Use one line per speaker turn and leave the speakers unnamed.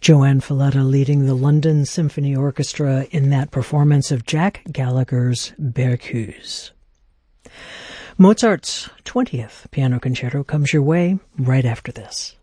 Joanne Falletta leading the London Symphony Orchestra in that performance of Jack Gallagher's Berceuse. Mozart's 20th Piano Concerto comes your way right after this.